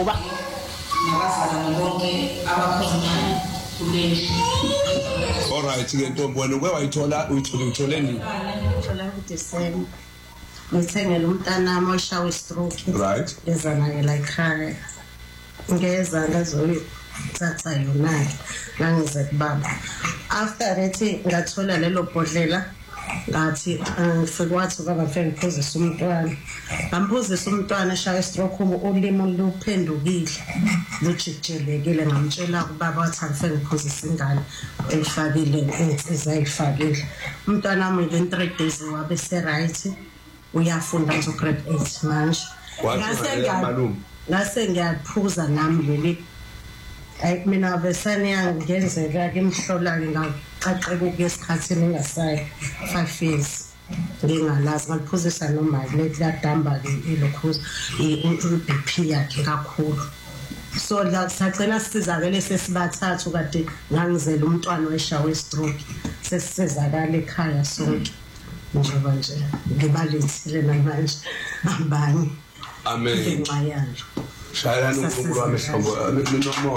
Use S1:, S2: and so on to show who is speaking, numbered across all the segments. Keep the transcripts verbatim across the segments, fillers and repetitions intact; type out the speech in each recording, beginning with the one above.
S1: ngoba
S2: nabazalwane bonke abakhona kule.
S3: All right, ke ntombi wena uke wayithola uyithole uthole nini?
S4: Ngithola uDecember. Ngithengele umntanami oshawe stroke.
S3: Right.
S4: Ezanakela ekhaya. Ngeza ngazothatha yona ngangize kubaba. After that ngathola lelo bhodlela ngathi ngifekwathi baba mfenge ngiphuzisa umntwana. Ngamphuzisa umntwana eshaye stroke ulimo luphendukile. Lujijelekile ngamtshela kubaba wathi angifenge ngiphuzisa ingane efakile insizwa ayifakile. Umntwana wami in three days wabe se right. Uyafunda nje grade eight manje. Ngase ngiyamalungu. Ngase ngiyaphuza nami leli. Ay mina besane yangenzeka ke imhlola ngaqaqeka ukuyesikhathini engasayi five years. Ngingalazi ngaliphuzisa noma lekudamba ke ilokhuza i-B P yakhe kakhulu. So la sacela sizakele sesibathathu kade ngangizela umntwana weshawe stroke sesizakala ekhaya sonke. Njengoba nje ngibalethile namanje abanye.
S3: Amen.
S4: Ngenxa yalo.
S3: Shayana uNkulunkulu wami hlobo ninomo.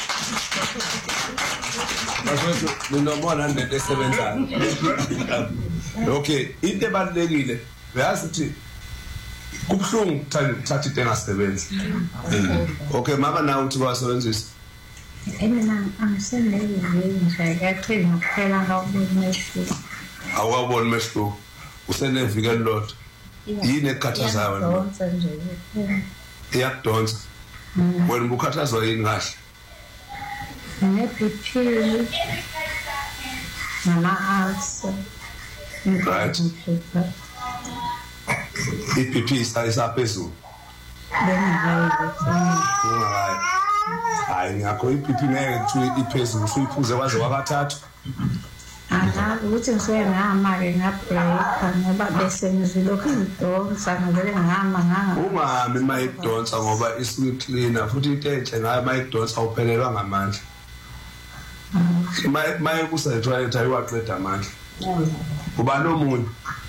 S3: Bafethu ninomo nande esebenzayo. Okay, into ebalekile uyazi ukuthi kubhlungu thatha into engasebenzi. Okay, mama nawe uthi wasebenzisa.
S5: Mina angisenele nje yathini ukuphela ngawubona.
S3: Awabona mehlo useneviki elilodwa. Yini ekhathazayo wena? Iyakudonsa. Wena ubukhathazwa yini kahle?
S5: Ne-B P nama-ulcer.
S3: Right. I-B P isaphezulu. Ungakayi. Hayi ngakho i-B P ngeke kuthi iphezulu usuyiphuze kwaze wakathathu.
S5: Aha, ukuthi ngisuke ngihamba-ke ngabhreka ngoba bese ngizilokhu ngidonsa ngivele ngihamba ngahamba.
S3: Ungahambi uma ikudonsa ngoba isuke cleaner futhi into enhle ngayo uma ikudonsa awuphelelwa ngamandla. Uma ekusethoilet ayiwaqeda amandla. Uba nomunye.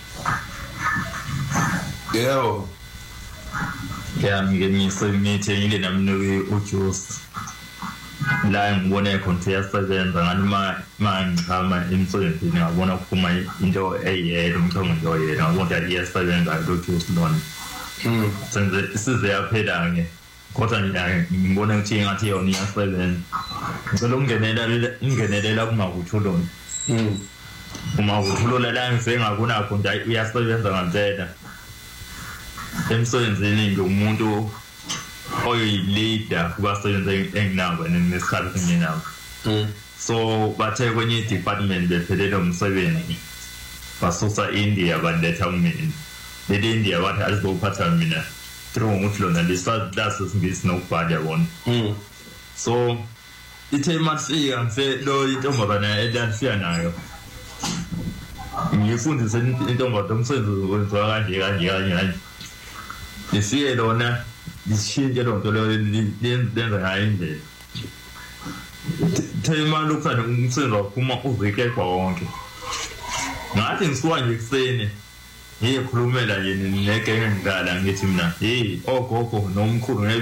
S3: Yebo.
S6: Ya ngiyise ngithengile nami ujuice. La ngibone khona yasebenza ngani ma mangihamba emsebenzini ngabona kuphuma into eyedwa umthongo nje oyedwa ngabona ukuthi iyasebenza lo juice lona. Mhm. Senze size yaphela ke. Kodwa ngibona ukuthi ngathi yona iyasebenza. Ngicela ungenelela ingenelela kuma kuthulona. Mhm. Uma kuthulona la ngise ngakuna khona iyasebenza ngempela. Emsebenzini ngumuntu oyi-leader kubasebenzi enginabo nesikhathi enginabo. So bathe kwenye department bephelele umsebenzi basusa India baletha kumina. Leli India bathi azizophatha mina through ukuthi lona lesifazwe singisi nokubhala yona. So ithe masiya ngise lo intombazana edansiya nayo. Ngifundise intombazana umsebenzi wenziwa kanje kanje kanje. Lisiye lona lishintshe lonto lo lenza ngayo indlela. Thema lokuthanda umsebenzi waphuma uveke konke. Ngathi ngisuka nje kuseni ngikhulumela yena negenge ngikala ngithi mina hey ogogo nomkhulu